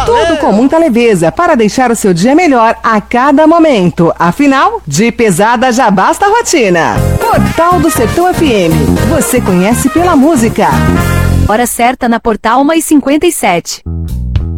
Tudo com muita leveza para deixar o seu dia melhor a cada momento. Afinal, de pesada já basta a rotina. Portal do Sertão FM. Você conhece pela música. Hora certa na Portal 1h57.